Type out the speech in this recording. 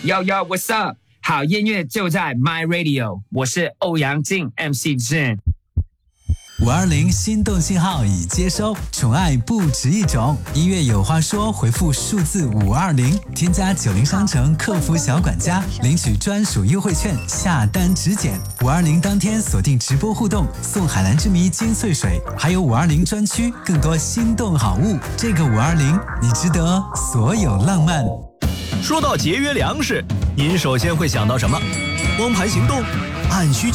Yo yo, what's up？ 好音乐就在 My Radio， 我是欧阳靖 MC Jin。 520心动信号已接收，宠爱不止一种。音乐有话说，回复数字520，添加90商城客服小管家，领取专属优惠券，下单直减。520当天锁定直播互动，送海蓝之谜金萃水，还有520专区更多心动好物。这个520，你值得所有浪漫。 说到节约粮食，您首先会想到什么？光盘行动？按需